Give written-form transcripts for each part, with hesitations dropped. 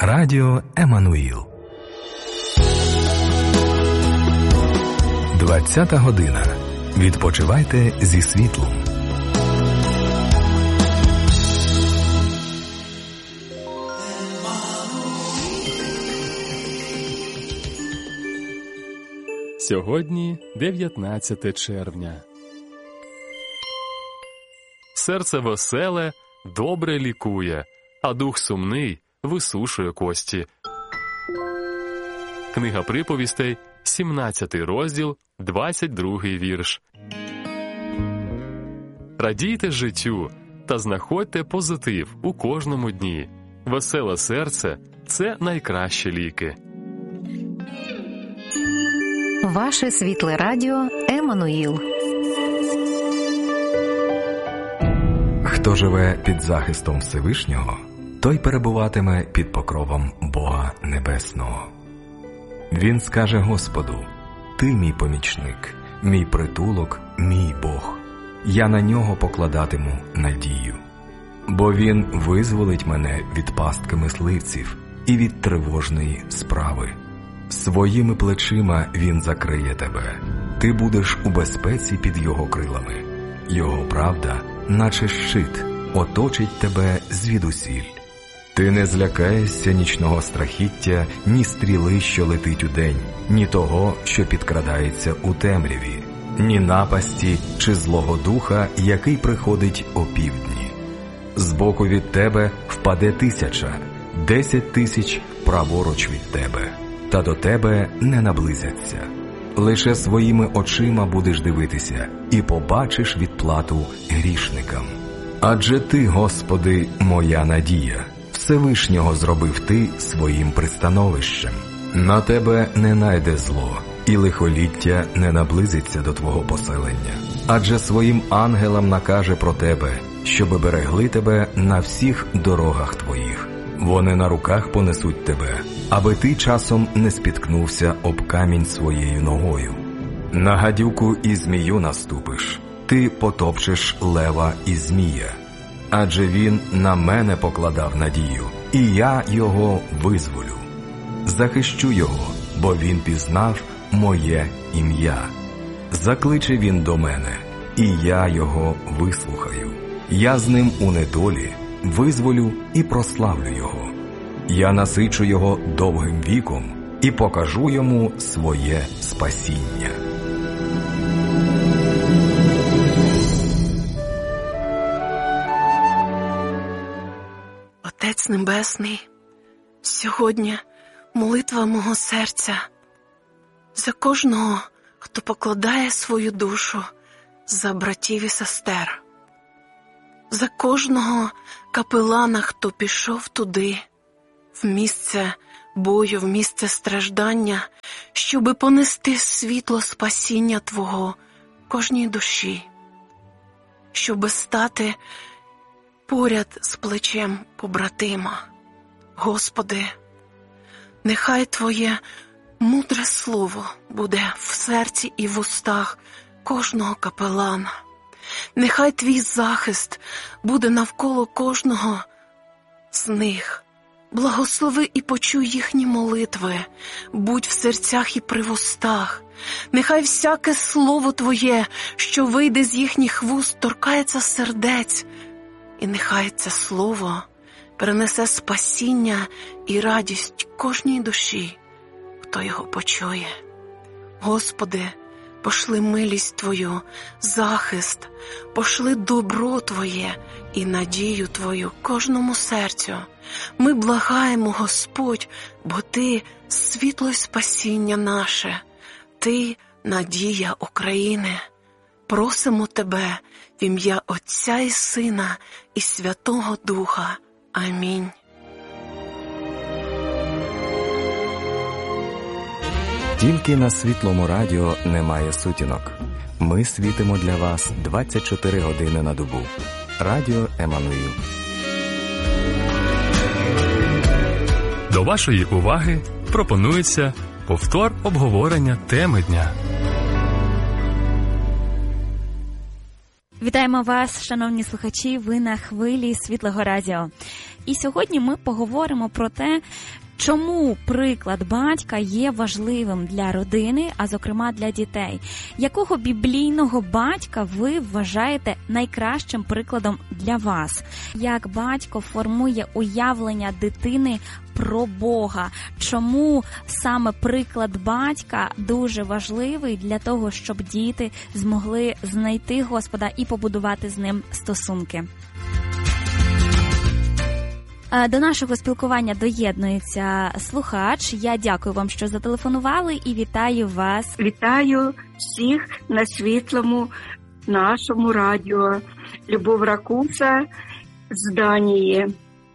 Радіо Еммануїл. 20-та година. Відпочивайте зі світлом. Сьогодні 19 червня. Серце веселе добре лікує, а дух сумний висушує кості. Книга приповістей, 17 розділ, 22 вірш. Радійте життю та знаходьте позитив у кожному дні. Веселе серце – це найкращі ліки. Ваше світле радіо Еммануїл. Хто живе під захистом Всевишнього, той перебуватиме під покровом Бога Небесного. Він скаже Господу: «Ти мій помічник, мій притулок, мій Бог. Я на нього покладатиму надію. Бо він визволить мене від пастки мисливців і від тривожної справи. Своїми плечима він закриє тебе. Ти будеш у безпеці під його крилами. Його правда, наче щит, оточить тебе звідусіль. Ти не злякаєшся нічного страхіття, ні стріли, що летить удень, ні того, що підкрадається у темряві, ні напасті чи злого духа, який приходить опівдні. Збоку від тебе впаде 1000, 10 000 праворуч від тебе, та до тебе не наблизяться. Лише своїми очима будеш дивитися і побачиш відплату грішникам. Адже ти, Господи, моя надія. Всевишнього зробив ти своїм пристановищем. На тебе не найде зло, і лихоліття не наблизиться до твого поселення. Адже своїм ангелам накаже про тебе, щоби берегли тебе на всіх дорогах твоїх. Вони на руках понесуть тебе, аби ти часом не спіткнувся об камінь своєю ногою. На гадюку і змію наступиш, ти потопчеш лева і змія. Адже він на мене покладав надію, і я його визволю. Захищу його, бо він пізнав моє ім'я. Закличе він до мене, і я його вислухаю. Я з ним у недолі визволю і прославлю його. Я насичу його довгим віком і покажу йому своє спасіння. Отець Небесний, сьогодні молитва мого серця за кожного, хто покладає свою душу за братів і сестер, за кожного капелана, хто пішов туди, в місце бою, в місце страждання, щоби понести світло спасіння Твого кожній душі, щоби стати поряд з плечем побратима. Господи, нехай Твоє мудре слово буде в серці і в устах кожного капелана. Нехай Твій захист буде навколо кожного з них. Благослови і почуй їхні молитви, будь в серцях і при вустах. Нехай всяке слово Твоє, що вийде з їхніх вуст, торкається сердець, і нехай це слово принесе спасіння і радість кожній душі, хто його почує. Господи, пошли милість Твою, захист, пошли добро Твоє і надію Твою кожному серцю. Ми благаємо, Господь, бо Ти – світло й спасіння наше, Ти – надія України. Просимо Тебе в ім'я Отця і Сина і Святого Духа. Амінь. Тільки на Світлому радіо немає сутінок. Ми світимо для вас 24 години на добу. Радіо Еммануїл. До вашої уваги пропонується повтор обговорення теми дня. Вітаємо вас, шановні слухачі, ви на хвилі Світлого радіо. І сьогодні ми поговоримо про те, чому приклад батька є важливим для родини, а зокрема для дітей. Якого біблійного батька ви вважаєте найкращим прикладом для вас? Як батько формує уявлення дитини про Бога? Чому саме приклад батька дуже важливий для того, щоб діти змогли знайти Господа і побудувати з ним стосунки? До нашого спілкування доєднується слухач. Я дякую вам, що зателефонували, і вітаю вас. Вітаю всіх на світлому нашому радіо. Любов Ракуса з Данії.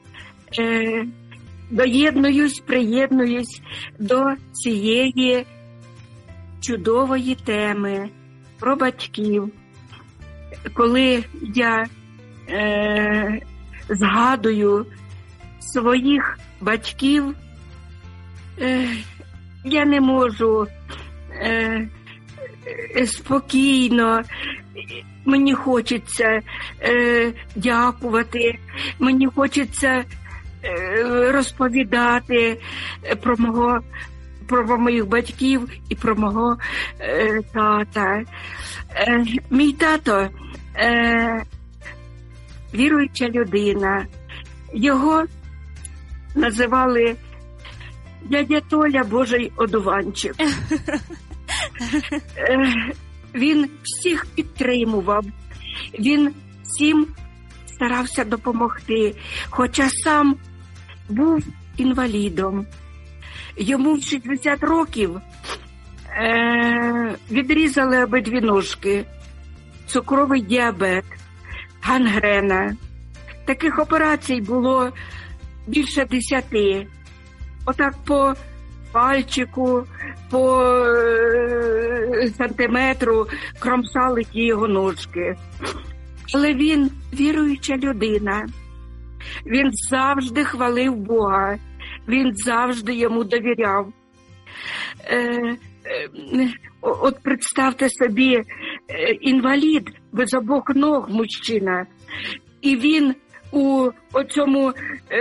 Приєднуюсь до цієї чудової теми про батьків. Коли я згадую своїх батьків, я не можу спокійно, мені хочеться дякувати, мені хочеться розповідати про моїх батьків і про мого тата. Мій тато віруюча людина. Його називали дядя Толя Божий одуванчик. Він всіх підтримував, він всім старався допомогти, хоча сам був інвалідом. Йому в 60 років відрізали обидві ножки, цукровий діабет, гангрена. Таких операцій було більше 10. Отак по пальчику, по сантиметру кромсали ті його ножки. Але він віруюча людина. Він завжди хвалив Бога. Він завжди йому довіряв. От представте собі, інвалід без обох ног мужчина. І він у оцьому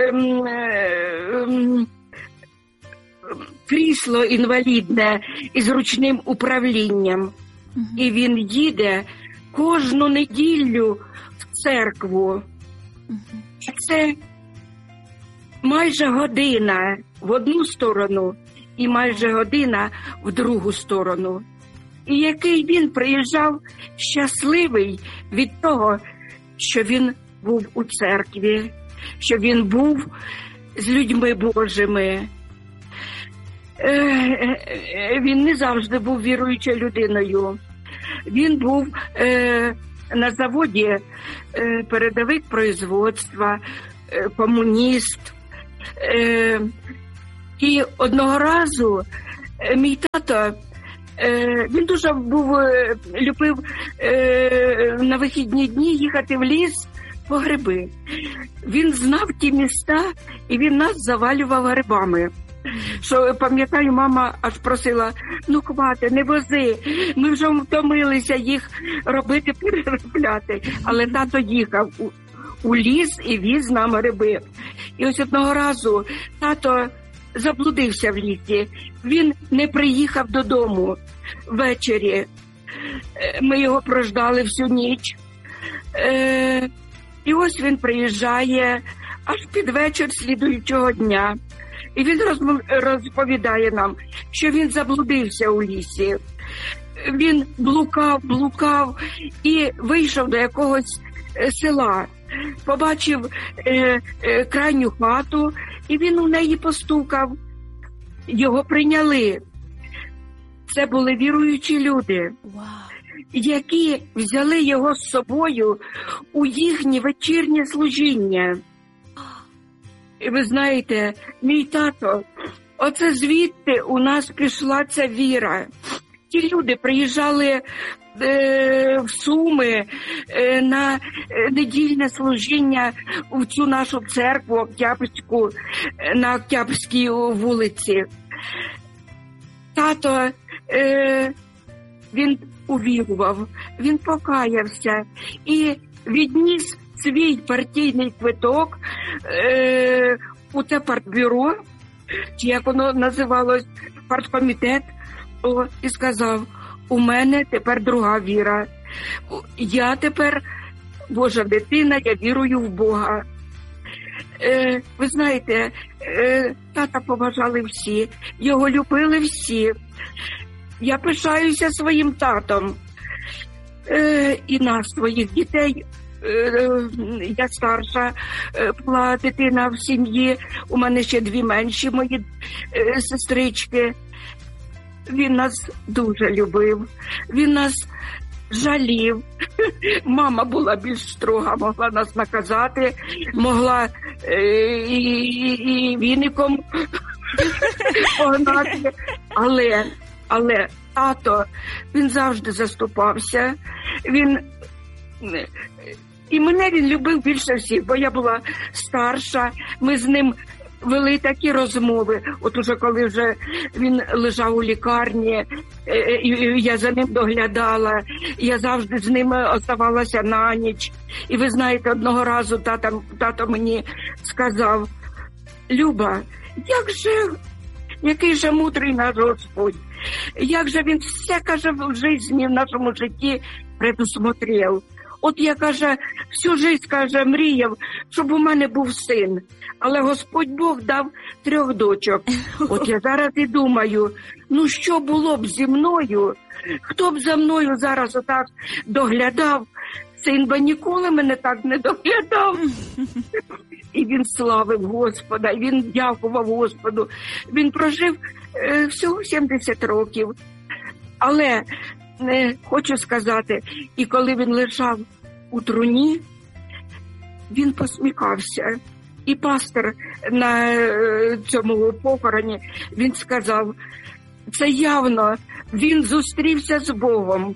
крісло інвалідне із ручним управлінням. І він їде кожну неділю в церкву. Це майже година в одну сторону і майже година в другу сторону. І який він приїжджав щасливий від того, що він був у церкві, що він був з людьми Божими. Він не завжди був віруючою людиною. Він був на заводі передовик производства, комуніст. І одного разу мій тато, він дуже любив на вихідні дні їхати в ліс по гриби. Він знав ті міста, і він нас завалював грибами. Що, пам'ятаю, мама аж просила, ну хвати, не вози, ми вже втомилися їх робити, переробляти. Але тато їхав у ліс і віз нам гриби. І ось одного разу тато заблудився в лісі. Він не приїхав додому ввечері. Ми його прождали всю ніч. І ось він приїжджає аж під вечір слідуючого дня. І він розповідає нам, що він заблудився у лісі. Він блукав і вийшов до якогось села. Побачив крайню хату, і він у неї постукав. Його прийняли. Це були віруючі люди, які взяли його з собою у їхнє вечірнє служіння. І ви знаєте, мій тато, оце звідти у нас пішла ця віра. Ті люди приїжджали в Суми на недільне служіння в цю нашу церкву Октябрську, на Октябрській вулиці. Тато, він увірував, він покаявся і відніс свій партійний квиток у це партбюро, чи як воно називалось, парткомітет, і сказав: у мене тепер друга віра. Я тепер Божа дитина, я вірую в Бога. Ви знаєте, тата поважали всі, його любили всі. Я пишаюся своїм татом. І нас, своїх дітей, я старша була дитина в сім'ї, у мене ще 2 менші мої сестрички. Він нас дуже любив, він нас жалів. Мама була більш строга, могла нас наказати, могла і віником погнати. Але тато, він завжди заступався. І мене він любив більше всіх, бо я була старша. Ми з ним вели такі розмови. От уже коли вже він лежав у лікарні, і я за ним доглядала, я завжди з ним оставалася на ніч. І ви знаєте, одного разу тато мені сказав: Люба, який же мудрий наш Господь, як же він все, каже, в житті, в нашому житті предусмотрел. От я, каже, всю життя, каже, мріяв, щоб у мене був син. Але Господь Бог дав 3 дочок. От я зараз і думаю, ну що було б зі мною? Хто б за мною зараз отак доглядав? Син би ніколи мене так не доглядав. І він славив Господа, і він дякував Господу. Він прожив всього 70 років. Але хочу сказати, і коли він лежав у труні, він посміхався. І пастор на цьому похороні, він сказав, це явно він зустрівся з Богом.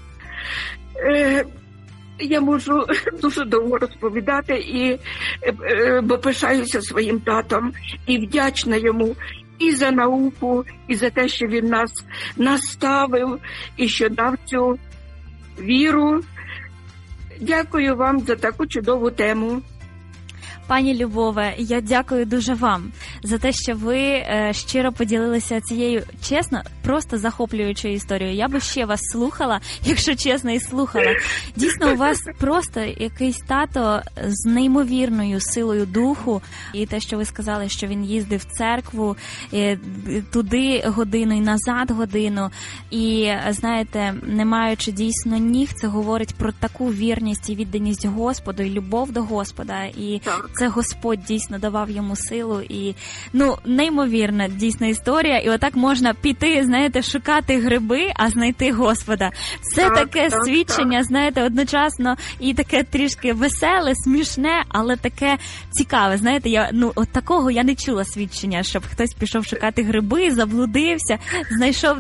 Я можу дуже довго розповідати, бо пишаюся своїм татом і вдячна йому і за науку, і за те, що він нас наставив, і що дав цю віру. Дякую вам за таку чудову тему. Пані Любове, я дякую дуже вам за те, що ви щиро поділилися цією, чесно, просто захоплюючою історією. Я би ще вас слухала, якщо чесно, і слухала. Дійсно, у вас просто якийсь тато з неймовірною силою духу. І те, що ви сказали, що він їздив в церкву, туди годину і назад годину. І, знаєте, не маючи дійсно ніг, це говорить про таку вірність і відданість Господу, і любов до Господа. І це Господь дійсно давав йому силу. І, неймовірна дійсна історія. І отак можна піти, знаєте, шукати гриби, а знайти Господа. Це таке свідчення, знаєте, одночасно і таке трішки веселе, смішне, але таке цікаве. Знаєте, от такого я не чула свідчення, щоб хтось пішов шукати гриби, заблудився, знайшов